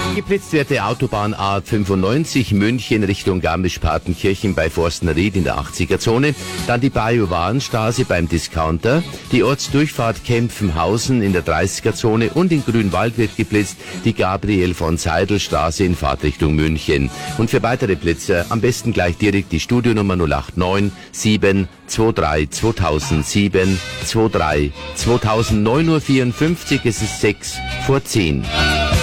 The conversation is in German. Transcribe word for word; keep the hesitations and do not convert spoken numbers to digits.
Geblitzt wird die Autobahn A fünfundneunzig München Richtung Garmisch-Partenkirchen bei Forstenried in der achtziger-Zone. Dann die Bajuwanstraße beim Discounter. Die Ortsdurchfahrt Kempfenhausen in der dreißiger-Zone und in Grünwald wird geblitzt die Gabriel von Seidel Straße in Fahrtrichtung München. Und für weitere Blitzer am besten gleich direkt die Studionummer null acht neun sieben zwei drei zweitausend sieben zwei drei zweitausend neun Uhr vierundfünfzig, es ist sechs vor zehn.